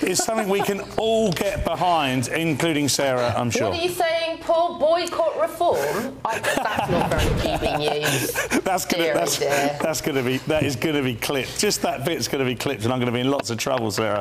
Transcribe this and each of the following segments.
is something we can all get behind, including Sarah, I'm sure. What are you saying, Paul? Boycott reform? That's not very GB news. That is going to be clipped. Just that bit's going to be clipped, and I'm going to be in lots of trouble, Sarah.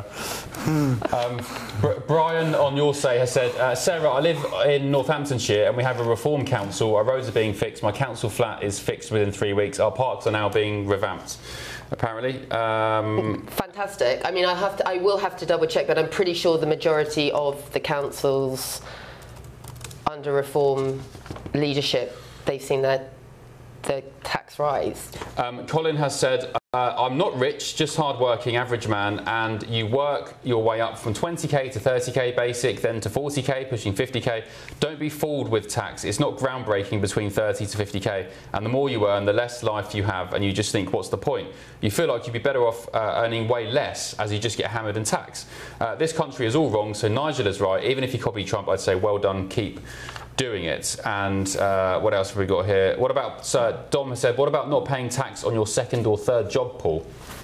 Brian on your say has said, Sarah, I live in Northamptonshire and we have a reform council. Our roads are being fixed. My council flat is fixed within 3 weeks. Our parks are now being revamped, apparently. Fantastic. I mean, I will have to double check, but I'm pretty sure the majority of the councils under reform leadership, they've seen the tax rise. Colin has said, I'm not rich, just hard-working average man, and you work your way up from 20k to 30k basic, then to 40k, pushing 50k. Don't be fooled with tax. It's not groundbreaking between 30 to 50k, and the more you earn, the less life you have, and you just think, what's the point? You feel like you'd be better off earning way less as you just get hammered in tax. This country is all wrong, so Nigel is right. Even if you copy Trump, I'd say well done, keep doing it. And what else have we got here? What about, Dom has said, what about not paying tax on your second or third job, Paul?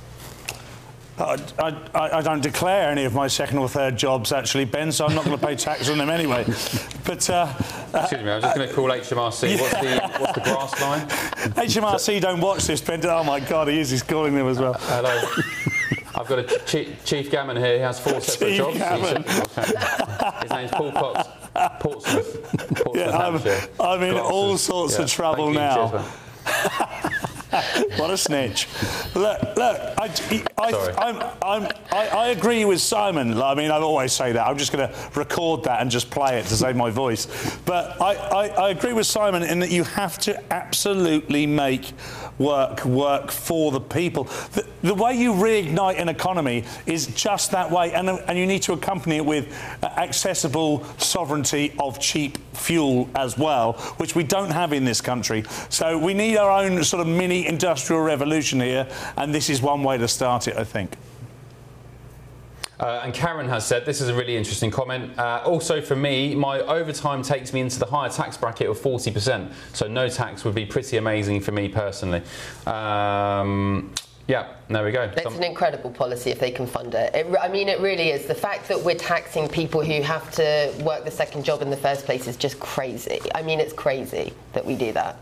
I don't declare any of my second or third jobs, actually, Ben, so I'm not going to pay tax on them anyway. But excuse me, I'm just going to call HMRC. Yeah. What's the grass line? HMRC don't watch this, Ben. Oh my God, he's calling them as well. Hello. I've got a Chief Gammon here. He has 4 separate jobs. His name's Paul Cox. Portsmouth, Hampshire. I'm in all sorts of trouble now. What a snitch! Look! I agree with Simon. I mean, I always say that. I'm just going to record that and just play it to save my voice. But I agree with Simon in that you have to absolutely make work for the people. The way you reignite an economy is just that way, and you need to accompany it with accessible sovereignty of cheap fuel as well, which we don't have in this country. So we need our own sort of mini industrial revolution here, and this is one way to start it, I think. And Karen has said, this is a really interesting comment. Also for me, my overtime takes me into the higher tax bracket of 40%. So no tax would be pretty amazing for me personally. Yeah, there we go. That's an incredible policy if they can fund it. I mean, it really is. The fact that we're taxing people who have to work the second job in the first place is just crazy. I mean, it's crazy that we do that.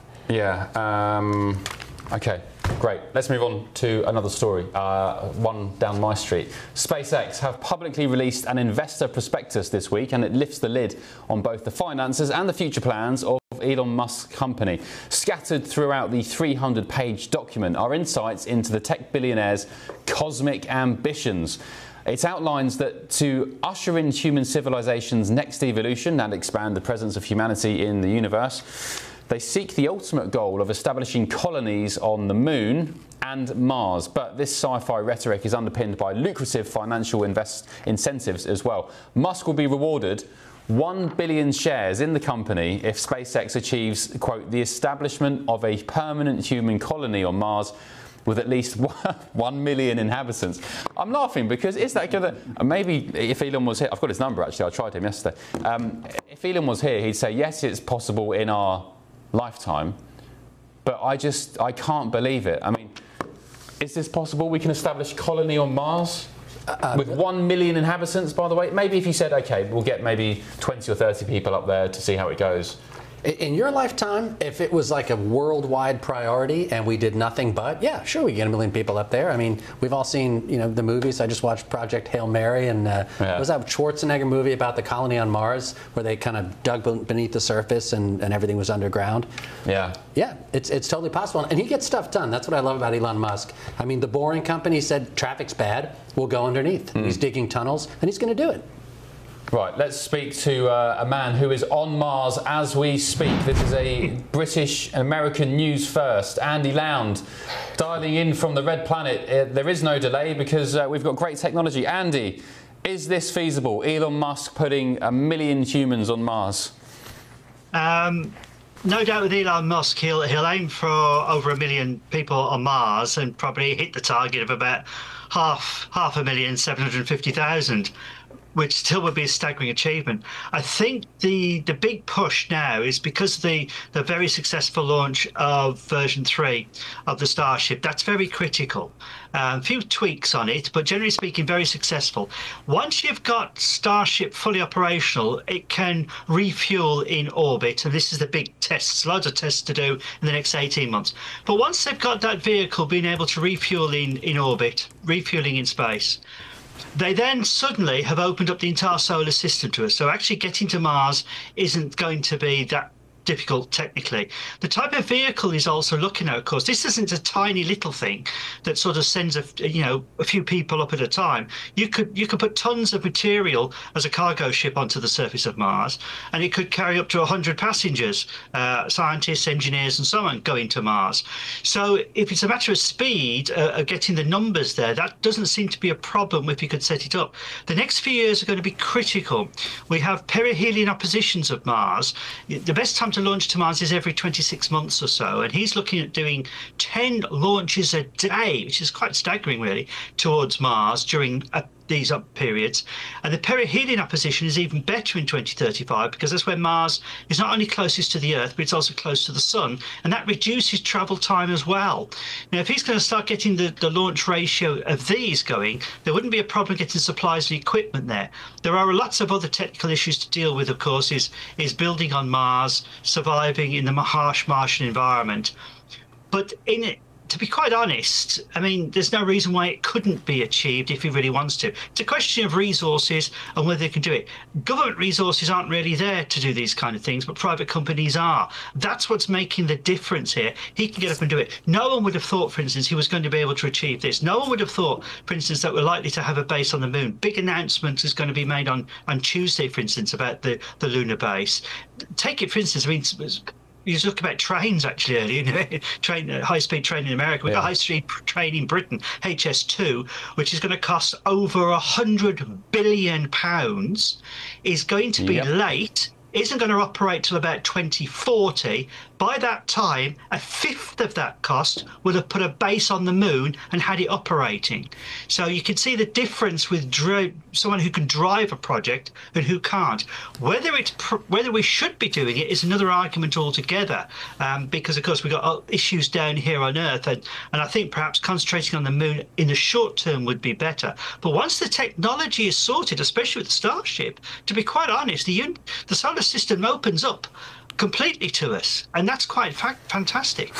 Yeah. Okay. Great. Let's move on to another story, one down my street. SpaceX have publicly released an investor prospectus this week, and it lifts the lid on both the finances and the future plans of Elon Musk's company. Scattered throughout the 300-page document are insights into the tech billionaire's cosmic ambitions. It outlines that to usher in human civilization's next evolution and expand the presence of humanity in the universe, they seek the ultimate goal of establishing colonies on the Moon and Mars. But this sci-fi rhetoric is underpinned by lucrative financial incentives as well. Musk will be rewarded 1 billion shares in the company if SpaceX achieves, quote, the establishment of a permanent human colony on Mars with at least 1 million inhabitants. I'm laughing because is that going to... Maybe if Elon was here... I've got his number, actually. I tried him yesterday. If Elon was here, he'd say, yes, it's possible in our lifetime, but I can't believe it. I mean, is this possible? We can establish colony on Mars with 1 million inhabitants, by the way? Maybe if you said, okay, we'll get maybe 20 or 30 people up there to see how it goes. In your lifetime, if it was like a worldwide priority and we did nothing but, yeah, sure, we get 1 million people up there. I mean, we've all seen, the movies. I just watched Project Hail Mary, and was that Schwarzenegger movie about the colony on Mars where they kind of dug beneath the surface and everything was underground? Yeah. Yeah, it's totally possible. And he gets stuff done. That's what I love about Elon Musk. I mean, the Boring Company said traffic's bad. We'll go underneath. He's digging tunnels, and he's going to do it. Right, let's speak to a man who is on Mars as we speak. This is a British American news first. Andy Lound, dialing in from the Red Planet. There is no delay because we've got great technology. Andy, is this feasible? Elon Musk putting 1 million humans on Mars? No doubt with Elon Musk, he'll aim for over 1 million people on Mars and probably hit the target of about half 1,750,000. which still would be a staggering achievement. I think the big push now is because of the very successful launch of version 3 of the Starship. That's very critical. A few tweaks on it, but generally speaking, very successful. Once you've got Starship fully operational, it can refuel in orbit, and this is the big tests, loads of tests to do in the next 18 months. But once they've got that vehicle being able to refuel in orbit, refueling in space, they then suddenly have opened up the entire solar system to us. So actually getting to Mars isn't going to be that difficult technically. The type of vehicle is also looking at, of course, this isn't a tiny little thing that sort of sends a few people up at a time. You could put tons of material as a cargo ship onto the surface of Mars, and it could carry up to 100 passengers, scientists, engineers, and so on going to Mars. So if it's a matter of speed, getting the numbers there, that doesn't seem to be a problem if you could set it up. The next few years are going to be critical. We have perihelion oppositions of Mars. The best time to launch to Mars is every 26 months or so, and he's looking at doing 10 launches a day, which is quite staggering really, towards Mars during these periods. And the perihelion opposition is even better in 2035 because that's when Mars is not only closest to the Earth, but it's also close to the Sun, and that reduces travel time as well. Now, if he's going to start getting the launch ratio of these going, there wouldn't be a problem getting supplies and equipment there. There are lots of other technical issues to deal with, of course, is building on Mars, surviving in the harsh Martian environment. But to be quite honest, I mean, there's no reason why it couldn't be achieved if he really wants to. It's a question of resources and whether they can do it. Government resources aren't really there to do these kind of things, but private companies are. That's what's making the difference here. He can get up and do it. No one would have thought, for instance, he was going to be able to achieve this. No one would have thought, for instance, that we're likely to have a base on the moon. Big announcement is going to be made on Tuesday, for instance, about the lunar base. Take it, for instance, I mean, you look about trains actually earlier, high-speed train in America. We've got high-speed train in Britain, HS2, which is going to cost over £100 billion, is going to be late, isn't going to operate till about 2040. By that time, a fifth of that cost would have put a base on the moon and had it operating. So you can see the difference with someone who can drive a project and who can't. Whether we should be doing it is another argument altogether, because of course we've got issues down here on Earth, and I think perhaps concentrating on the moon in the short term would be better. But once the technology is sorted, especially with the Starship, to be quite honest, the solar system opens up completely to us, and that's quite fantastic.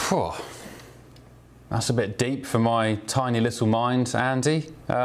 That's a bit deep for my tiny little mind, Andy.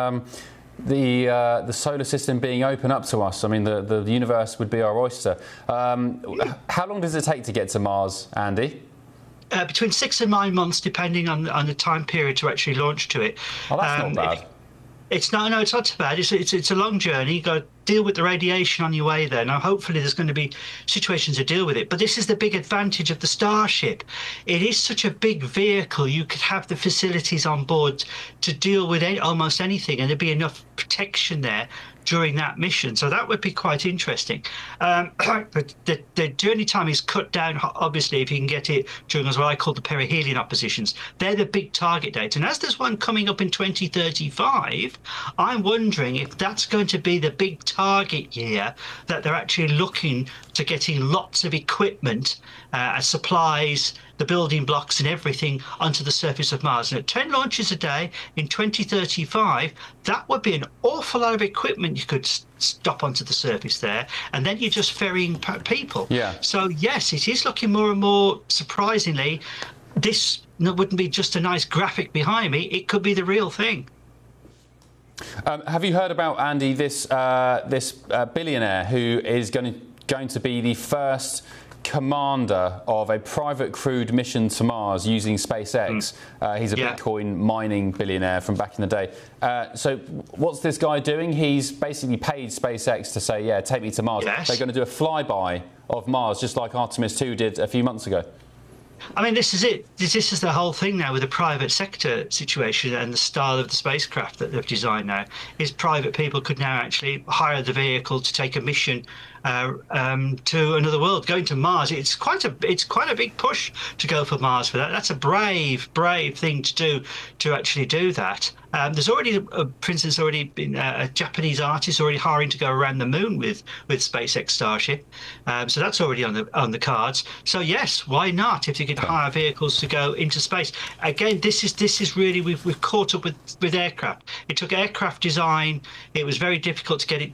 The solar system being open up to us, I mean, the universe would be our oyster. How long does it take to get to Mars, Andy? Between 6 and 9 months, depending on the time period to actually launch to it. Oh, that's not bad. It's not so bad. It's a long journey. You've got to deal with the radiation on your way there. Now, hopefully there's going to be situations to deal with it. But this is the big advantage of the Starship. It is such a big vehicle. You could have the facilities on board to deal with almost anything, and there'd be enough protection there during that mission. So that would be quite interesting. The journey time is cut down, obviously, if you can get it during what I call the perihelion oppositions. They're the big target dates. And as there's one coming up in 2035, I'm wondering if that's going to be the big target year that they're actually looking to getting lots of equipment, supplies, the building blocks and everything onto the surface of Mars. And at 10 launches a day in 2035, that would be an awful lot of equipment you could stop onto the surface there, and then you're just ferrying people. Yeah. So yes, it is looking more and more, surprisingly, this wouldn't be just a nice graphic behind me, it could be the real thing. Have you heard about, Andy, this billionaire who is going to be the first commander of a private crewed mission to Mars using SpaceX? He's a Bitcoin mining billionaire from back in the day. So what's this guy doing? He's basically paid SpaceX to say, yeah, take me to Mars. Yes. They're going to do a flyby of Mars, just like Artemis 2 did a few months ago. I mean, this is it. This is the whole thing now with the private sector situation and the style of the spacecraft that they've designed now, is private people could now actually hire the vehicle to take a mission to another world, going to Mars. It's quite a big push to go for Mars for that. That's a brave thing to do, to actually do that. There's already, for instance, been a Japanese artist already hiring to go around the moon with SpaceX Starship. So that's already on the cards. So yes, why not? If you could hire vehicles to go into space. Again, this is really, we've caught up with aircraft. It took aircraft design. It was very difficult to get it